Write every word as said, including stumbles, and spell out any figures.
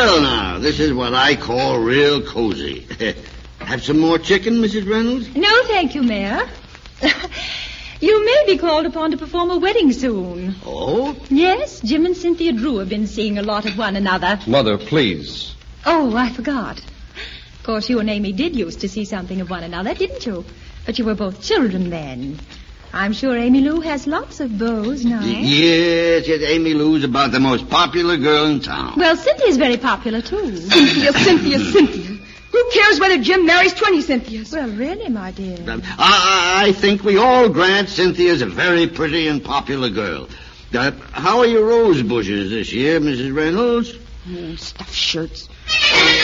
Well, now, this is what I call real cozy. Have some more chicken, Missus Reynolds? No, thank you, Mayor. You may be called upon to perform a wedding soon. Oh? Yes, Jim and Cynthia Drew have been seeing a lot of one another. Mother, please. Oh, I forgot. Of course, you and Amy did used to see something of one another, didn't you? But you were both children then. I'm sure Amy Lou has lots of beaux now. Y- yes, yes, Amy Lou's about the most popular girl in town. Well, Cynthia's very popular, too. Cynthia, Cynthia, Cynthia. Who cares whether Jim marries twenty Cynthias? Well, really, my dear. I, I, I think we all grant Cynthia's a very pretty and popular girl. Uh, how are your rose bushes this year, Missus Reynolds? Oh, stuffed shirts.